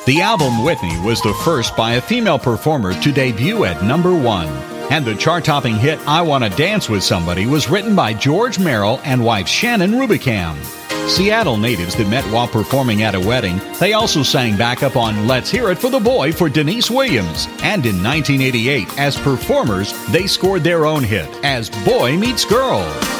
The album Whitney was the first by a female performer to debut at number 1. And the chart-topping hit I Wanna Dance With Somebody was written by George Merrill and wife Shannon Rubicam. Seattle natives that met while performing at a wedding, they also sang backup on Let's Hear It for the Boy for Denise Williams. And in 1988, as performers, they scored their own hit as Boy Meets Girl.